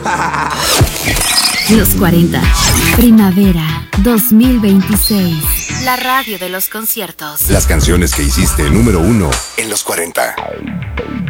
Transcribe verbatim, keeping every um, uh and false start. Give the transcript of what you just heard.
Los cuarenta. Primavera dos mil veintiséis. La radio de los conciertos. Las canciones que hiciste número uno en los cuarenta.